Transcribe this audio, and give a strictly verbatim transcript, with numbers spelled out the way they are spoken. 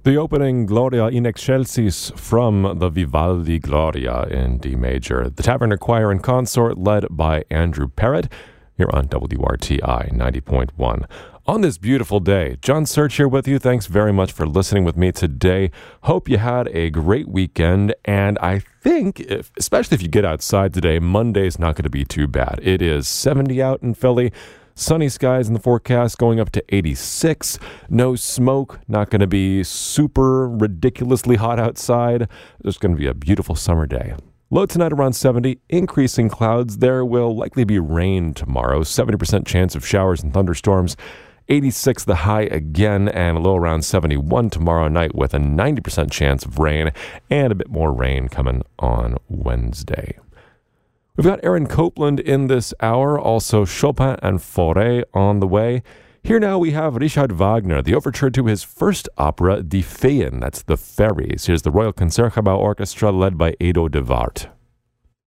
The opening Gloria in Excelsis from the Vivaldi Gloria in D major. The Taverner Choir and Consort led by Andrew Parrott here on W R T I ninety point one. On this beautiful day, John Search here with you. Thanks very much for listening with me today. Hope you had a great weekend, and I think, if, especially if you get outside today, Monday's not going to be too bad. It is seventy out in Philly. Sunny skies in the forecast, going up to eighty-six. No smoke, not going to be super ridiculously hot outside. It's going to be a beautiful summer day. Low tonight around seventy, increasing clouds. There will likely be rain tomorrow, seventy percent chance of showers and thunderstorms. eighty-six the high again, and a low around seventy-one tomorrow night with a ninety percent chance of rain and a bit more rain coming on Wednesday. We've got Aaron Copland in this hour, also Chopin and Fauré on the way. Here now we have Richard Wagner, the overture to his first opera, Die Feen, that's The Fairies. Here's the Royal Concertgebouw Orchestra led by Edo de Waard.